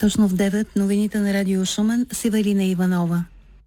Точно в 9 новините на Радио Шумен с Ивелина Иванова.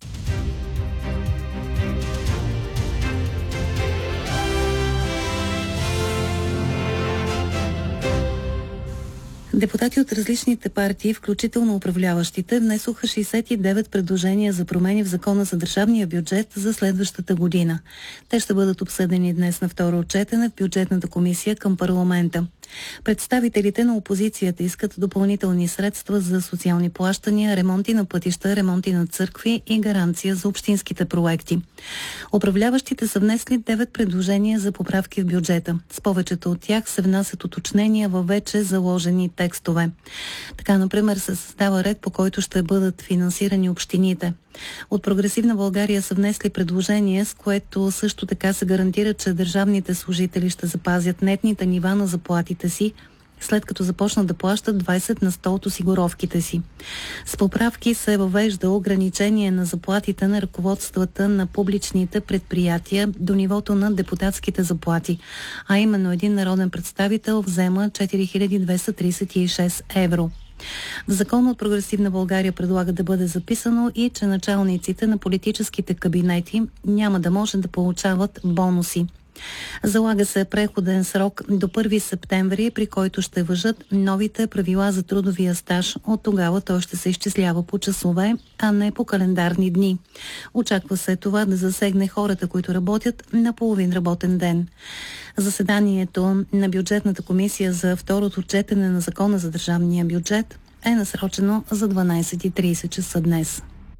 Депутати от различните партии, включително управляващите, внесоха 69 предложения за промени в Закона за държавния бюджет за следващата година. Те ще бъдат обсъдени днес на второ четене в бюджетната комисия към парламента. Представителите на опозицията искат допълнителни средства за социални плащания, ремонти на пътища, ремонти на църкви и гаранция за общинските проекти. Управляващите са внесли 9 предложения за поправки в бюджета. С повечето от тях се внасят уточнения във вече заложени текстове. Така, например, се създава ред, по който ще бъдат финансирани общините. От Прогресивна България са внесли предложение, с което също така се гарантира, че държавните служители ще запазят нетните нива на заплатите си, след като започнат да плащат 20 на 100 от осигуровките си. С поправки се въвежда ограничение на заплатите на ръководствата на публичните предприятия до нивото на депутатските заплати, а именно един народен представител взема 4236 евро. В закона от Прогресивна България предлага да бъде записано и, че началниците на политическите кабинети няма да може да получават бонуси. Залага се преходен срок до 1 септември, при който ще важат новите правила за трудовия стаж. От тогава той ще се изчислява по часове, а не по календарни дни. Очаква се това да засегне хората, които работят на половин работен ден. Заседанието на бюджетната комисия за второто четене на Закона за държавния бюджет е насрочено за 12:30 часа днес.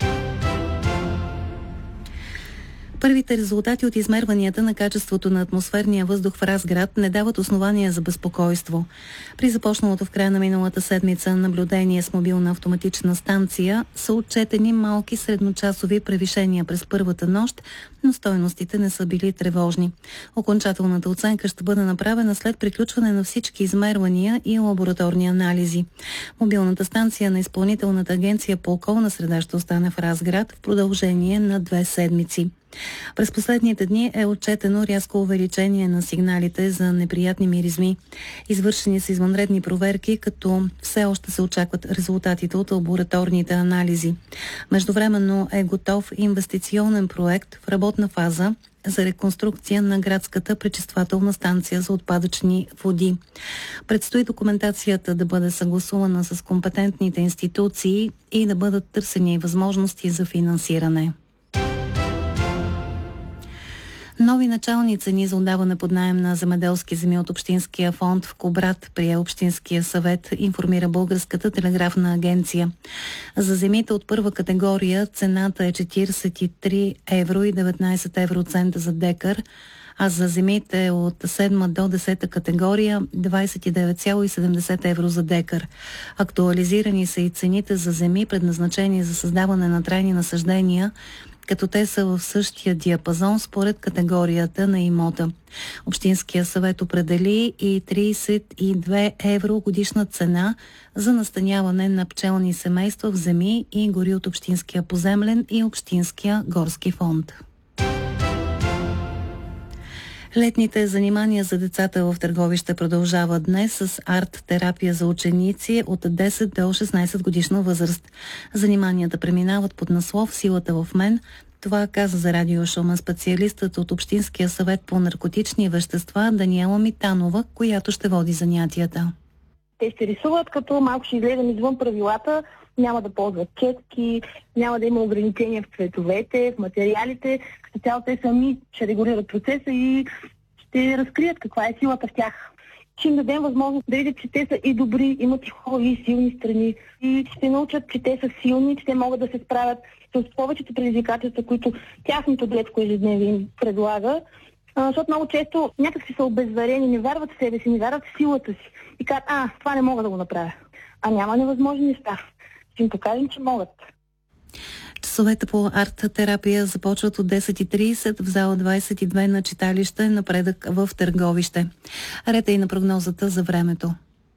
Първите резултати от измерванията на качеството на атмосферния въздух в Разград не дават основания за безпокойство. При започналото в края на миналата седмица наблюдение с мобилна автоматична станция са отчетени малки средночасови превишения през първата нощ, но стойностите не са били тревожни. Окончателната оценка ще бъде направена след приключване на всички измервания и лабораторни анализи. Мобилната станция на Изпълнителната агенция по околна среда ще остане в Разград в продължение на 2 седмици. През последните дни е отчетено рязко увеличение на сигналите за неприятни миризми. Извършени са извънредни проверки, като все още се очакват резултатите от лабораторните анализи. Междувременно е готов инвестиционен проект в работна фаза за реконструкция на градската пречиствателна станция за отпадъчни води. Предстои документацията да бъде съгласувана с компетентните институции и да бъдат търсени възможности за финансиране. Нови начални цени за отдаване под наем на земеделски земи от Общинския фонд в Кубрат прие Общинския съвет, информира Българската телеграфна агенция. За земите от първа категория цената е 43 евро и 19 евроцента за декар, а за земите от 7 до 10 категория 29,70 евро за декар. Актуализирани са и цените за земи, предназначени за създаване на трайни насаждения, като те са в същия диапазон според категорията на имота. Общинския съвет определи и 32 евро годишна цена за настаняване на пчелни семейства в земи и гори от Общинския поземлен и Общинския горски фонд. Летните занимания за децата в Търговище продължават днес с арт-терапия за ученици от 10 до 16 годишна възраст. Заниманията преминават под наслов "Силата в мен". Това каза за Радио Шумен специалистът от Общинския съвет по наркотични вещества Даниела Митанова, която ще води занятията. Те ще рисуват, като малко ще излезем извън правилата, няма да ползват четки, няма да има ограничения в цветовете, в материалите, като цяло те сами ще регулират процеса и ще разкрият каква е силата в тях. Ще им дадем възможност да видят, че те са и добри, имат и хубави и силни страни и ще научат, че те са силни, че те могат да се справят с повечето предизвикателства, които тяхното детско ежедневие им предлага. Защото много често някакси са обезверени, не вярват в себе си, не вярват в силата си и казват: това не мога да го направя. А няма невъзможни неща. Ще им покажем, че могат. Часовете по арт-терапия започват от 10:30 в зала 22 на читалище "Напредък" в Търговище. Ред е и на прогнозата за времето.